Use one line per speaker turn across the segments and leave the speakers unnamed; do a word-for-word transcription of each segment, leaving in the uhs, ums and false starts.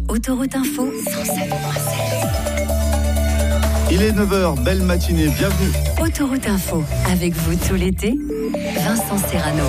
Autoroute Info, cent sept virgule sept.
Il est neuf heures, belle matinée, bienvenue.
Autoroute Info, avec vous tout l'été, Vincent Serrano.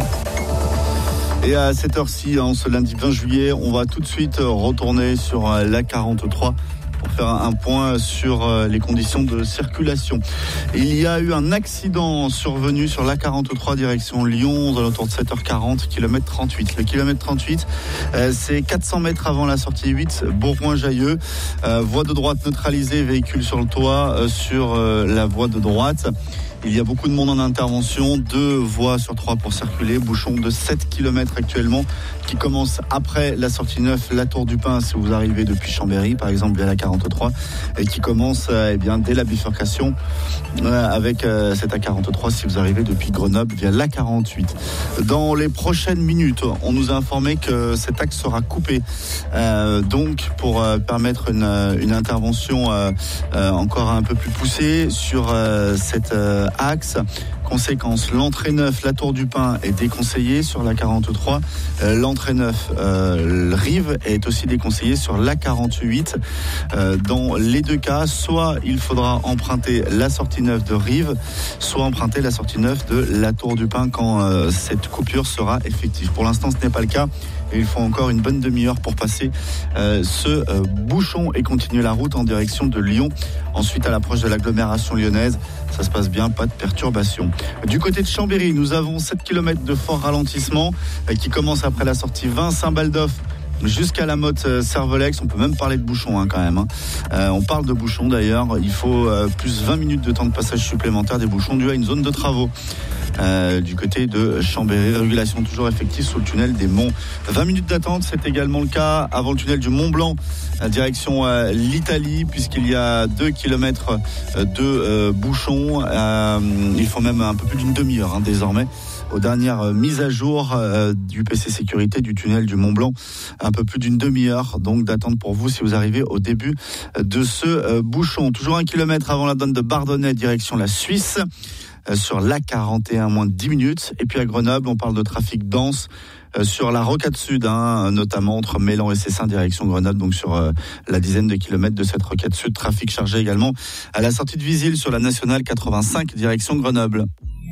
Et à cette heure-ci, en ce lundi vingt juillet, on va tout de suite retourner sur l'A quarante-trois pour faire un point sur les conditions de circulation. Il y a eu un accident survenu sur l'A quarante-trois direction Lyon, aux alentours de sept heures quarante, kilomètre trente-huit. Le kilomètre trente-huit, c'est quatre cents mètres avant la sortie huit, Bourgoin-Jailleux. Voie de droite neutralisée, véhicule sur le toit, sur la voie de droite. Il y a beaucoup de monde en intervention, deux voies sur trois pour circuler, bouchon de sept kilomètres actuellement qui commence après la sortie neuf, la Tour du Pin si vous arrivez depuis Chambéry par exemple via la quarante-trois et qui commence eh bien, dès la bifurcation euh, avec euh, cette A quarante-trois si vous arrivez depuis Grenoble via l'A quarante-huit. Dans les prochaines minutes, on nous a informé que cet axe sera coupé euh, donc pour euh, permettre une, une intervention euh, euh, encore un peu plus poussée sur euh, cette euh, axe. Conséquence, l'entrée neuf, la Tour du Pin est déconseillée sur la quarante-trois. Euh, l'entrée neuf, euh, Rive est aussi déconseillée sur la quarante-huit. Euh, dans les deux cas, soit il faudra emprunter la sortie neuf de Rive, soit emprunter la sortie neuf de la Tour du Pin quand euh, cette coupure sera effective. Pour l'instant, ce n'est pas le cas. Et il faut encore une bonne demi-heure pour passer euh, ce euh, bouchon et continuer la route en direction de Lyon. Ensuite, à l'approche de l'agglomération lyonnaise, ça se passe bien, pas de perturbation. Du côté de Chambéry, nous avons sept kilomètres de fort ralentissement euh, qui commence après la sortie vingt Saint-Baldoff jusqu'à la Motte Cervelex. On peut même parler de bouchons hein, quand même. Hein. Euh, on parle de bouchons d'ailleurs. Il faut euh, plus vingt minutes de temps de passage supplémentaire des bouchons dû à une zone de travaux. Euh, du côté de Chambéry, régulation toujours effective sous le tunnel des Monts. vingt minutes d'attente, c'est également le cas avant le tunnel du Mont Blanc, direction euh, l'Italie, puisqu'il y a deux kilomètres de euh, bouchons. Euh, il faut même un peu plus d'une demi-heure hein, désormais. Aux dernières mises à jour euh, du P C sécurité du tunnel du Mont Blanc, un peu plus d'une demi-heure donc d'attente pour vous si vous arrivez au début de ce euh, bouchon. Toujours un kilomètre avant la donne de Bardonnay, direction la Suisse. Sur l'A quarante et un, moins de dix minutes. Et puis à Grenoble, on parle de trafic dense euh, sur la rocade sud, hein, notamment entre Mélan et Cessin, direction Grenoble, donc sur euh, la dizaine de kilomètres de cette rocade sud. Trafic chargé également à la sortie de Visil sur la nationale quatre-vingt-cinq, direction Grenoble.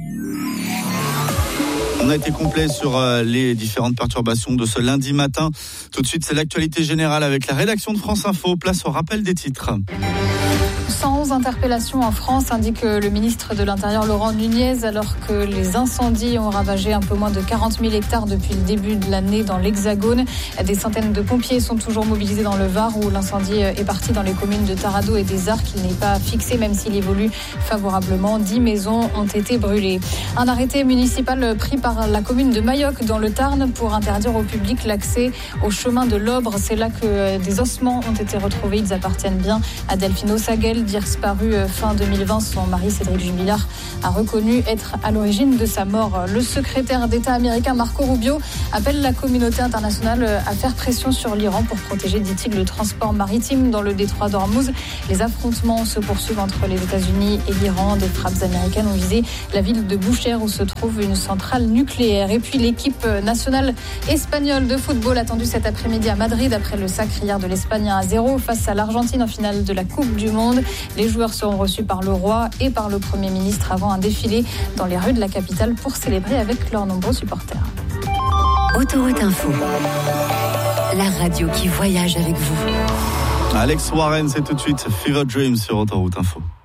On a été complet sur euh, les différentes perturbations de ce lundi matin. Tout de suite, c'est l'actualité générale avec la rédaction de France Info. Place au rappel des titres.
cent onze interpellations en France, indique le ministre de l'Intérieur Laurent Nunez, alors que les incendies ont ravagé un peu moins de quarante mille hectares depuis le début de l'année dans l'Hexagone. Des centaines de pompiers sont toujours mobilisés dans le Var, où l'incendie est parti dans les communes de Tarado et des Arcs. Il n'est pas fixé, même s'il évolue favorablement. Dix maisons ont été brûlées. Un arrêté municipal pris par la commune de Mayoc dans le Tarn pour interdire au public l'accès au chemin de l'Obre. C'est là que des ossements ont été retrouvés. Ils appartiennent bien à Delphino Saguel, disparu fin deux mille vingt. Son mari Cédric Jubilard a reconnu être à l'origine de sa mort. Le secrétaire d'État américain Marco Rubio appelle la communauté internationale à faire pression sur l'Iran pour protéger, dit-il, le transport maritime dans le détroit d'Ormuz. Les affrontements se poursuivent entre les États-Unis et l'Iran. Des frappes américaines ont visé la ville de Boucher où se trouve une centrale nucléaire. Et puis l'équipe nationale espagnole de football attendue cet après-midi à Madrid après le sacre hier de l'Espagne à zéro face à l'Argentine en finale de la Coupe du Monde. Les joueurs seront reçus par le roi et par le Premier ministre avant un défilé dans les rues de la capitale pour célébrer avec leurs nombreux supporters.
Autoroute Info, la radio qui voyage avec vous.
Alex Warren, c'est tout de suite Fever Dreams sur Autoroute Info.